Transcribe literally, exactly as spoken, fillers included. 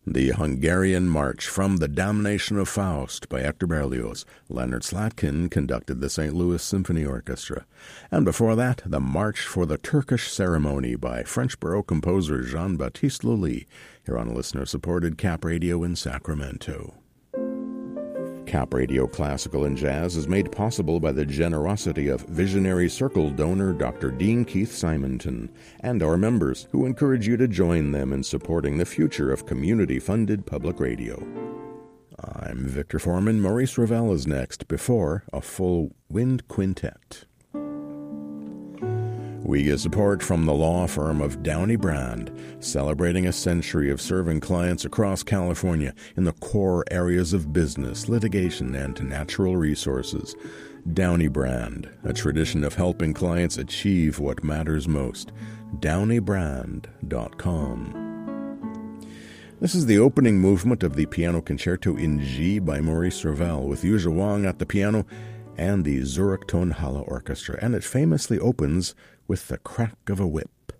The Hungarian March from the Damnation of Faust by Hector Berlioz. Leonard Slatkin conducted the Saint Louis Symphony Orchestra. And before that, the March for the Turkish Ceremony by French Baroque composer Jean-Baptiste Lully, here on listener-supported Cap Radio in Sacramento. Cap Radio Classical and Jazz is made possible by the generosity of Visionary Circle donor Doctor Dean Keith Simonton and our members, who encourage you to join them in supporting the future of community-funded public radio. I'm Victor Foreman. Maurice Ravel is next, before a full wind quintet. We get support from the law firm of Downey Brand, celebrating a century of serving clients across California in the core areas of business, litigation, and natural resources. Downey Brand, a tradition of helping clients achieve what matters most. downey brand dot com. This is the opening movement of the Piano Concerto in G by Maurice Ravel, with Yuja Wang at the piano and the Zurich Tonhalle Orchestra, and it famously opens with the crack of a whip.